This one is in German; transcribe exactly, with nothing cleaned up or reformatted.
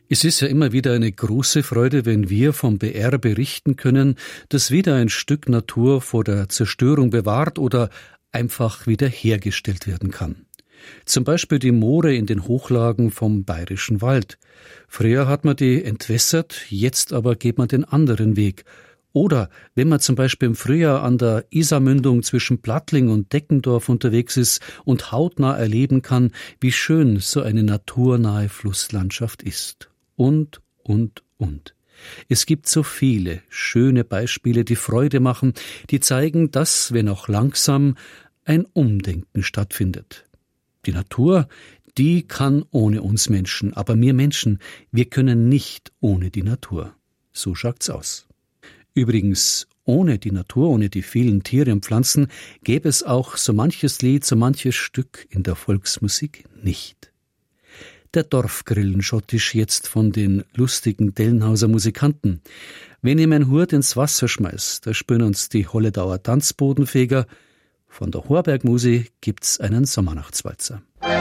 Es ist ja immer wieder eine große Freude, wenn wir vom B R berichten können, dass wieder ein Stück Natur vor der Zerstörung bewahrt oder einfach wieder hergestellt werden kann. Zum Beispiel die Moore in den Hochlagen vom Bayerischen Wald. Früher hat man die entwässert, jetzt aber geht man den anderen Weg. Oder wenn man zum Beispiel im Frühjahr an der Isarmündung zwischen Plattling und Deckendorf unterwegs ist und hautnah erleben kann, wie schön so eine naturnahe Flusslandschaft ist. Und, und, und. Es gibt so viele schöne Beispiele, die Freude machen, die zeigen, dass, wenn auch langsam, ein Umdenken stattfindet. Die Natur, die kann ohne uns Menschen, aber wir Menschen, wir können nicht ohne die Natur. So schaut's aus. Übrigens, ohne die Natur, ohne die vielen Tiere und Pflanzen, gäbe es auch so manches Lied, so manches Stück in der Volksmusik nicht. Der Dorfgrillenschottisch jetzt von den lustigen Dellenhauser Musikanten. Wenn ich mein Hut ins Wasser schmeiß, da spüren uns die Holledauer Tanzbodenfeger. Von der Horbergmusi gibt's einen Sommernachtswalzer.